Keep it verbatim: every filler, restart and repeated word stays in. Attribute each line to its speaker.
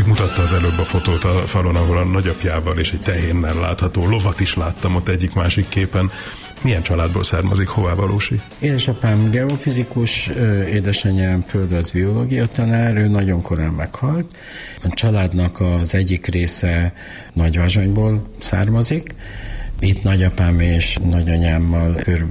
Speaker 1: Megmutatta az előbb a fotót a falon, ahol a nagyapjával és egy tehénnel látható lovat is láttam ott egyik-másik képen. Milyen családból származik, hová valósi?
Speaker 2: Édesapám geofizikus, édesanyám földrajz biológia tanár, ő nagyon korán meghalt. A családnak az egyik része Nagyvázsonyból származik. Itt nagyapám és nagyanyámmal